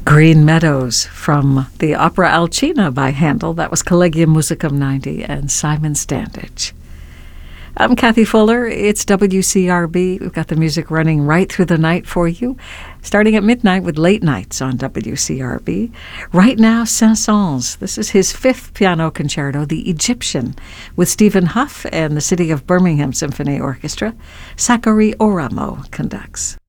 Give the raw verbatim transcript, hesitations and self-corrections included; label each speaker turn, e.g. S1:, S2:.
S1: Green Meadows from the opera Alcina by Handel. That was Collegium Musicum ninety and Simon Standage. I'm Kathy Fuller. It's W C R B. We've got the music running right through the night for you, starting at midnight with Late Nights on W C R B. Right now, Saint-Saëns. This is his fifth piano concerto, The Egyptian, with Stephen Huff and the City of Birmingham Symphony Orchestra. Sakari Oramo conducts.